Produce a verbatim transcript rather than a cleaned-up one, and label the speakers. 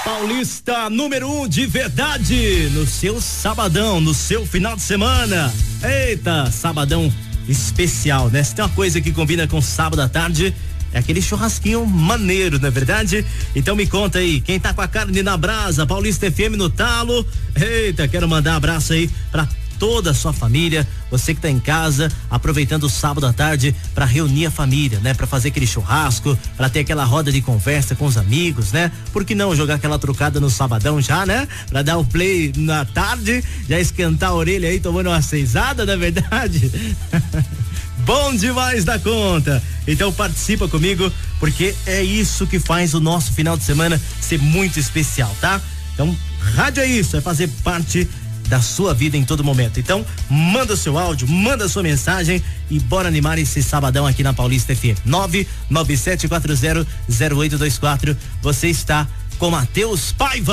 Speaker 1: Paulista número um de verdade, no seu sabadão, no seu final de semana. Eita, sabadão especial, né? Se tem uma coisa que combina com sábado à tarde, é aquele churrasquinho maneiro, não é verdade? Então me conta aí, quem tá com a carne na brasa, Paulista F M no talo. Eita, quero mandar um abraço aí pra toda a sua família, você que tá em casa, aproveitando o sábado à tarde para reunir a família, né? Para fazer aquele churrasco, para ter aquela roda de conversa com os amigos, né? Por que não jogar aquela trucada no sabadão já, né? Para dar o play na tarde, já esquentar a orelha aí, tomando uma seisada, na verdade. Bom demais da conta. Então participa comigo, porque é isso que faz o nosso final de semana ser muito especial, tá? Então, rádio é isso, é fazer parte da sua vida em todo momento. Então, manda seu áudio, manda sua mensagem e bora animar esse sabadão aqui na Paulista F M. nove nove sete quatro zero zero oito dois quatro. Você está com Matheus Paiva.